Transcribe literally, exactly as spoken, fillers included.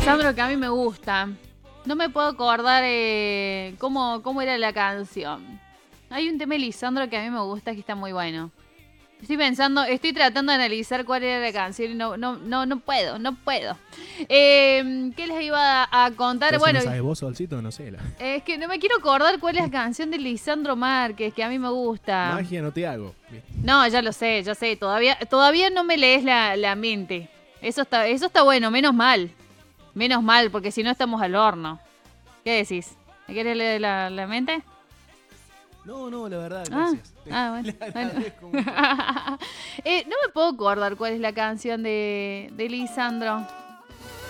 Lisandro que a mí me gusta. No me puedo acordar eh, cómo, cómo era la canción. Hay un tema de Lisandro que a mí me gusta que está muy bueno. Estoy pensando, estoy tratando de analizar cuál era la canción y no, no, no, no puedo, no puedo. Eh, ¿Qué les iba a contar? Pero Bueno, si no sabes vos, Solcito, no sé. La... es que no me quiero acordar cuál es la canción de Lisandro Márquez, que a mí me gusta. Magia no te hago. No, ya lo sé, ya sé. Todavía, todavía no me lees la, la mente. Eso está, eso está bueno, menos mal. Menos mal, porque si no estamos al horno. ¿Qué decís? ¿Me querés leer la, la mente? No, no, la verdad, Ah, gracias. ah, bueno. Le bueno. agradezco mucho. eh, no me puedo acordar cuál es la canción de, de Lisandro.